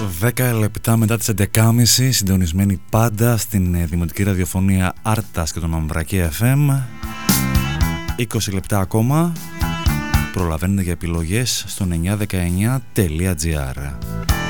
10 λεπτά μετά τις 11.30, συντονισμένοι πάντα στην δημοτική ραδιοφωνία Άρτας και τον Αμβρακή FM. 20 λεπτά ακόμα προλαβαίνετε για επιλογές στο 919.gr.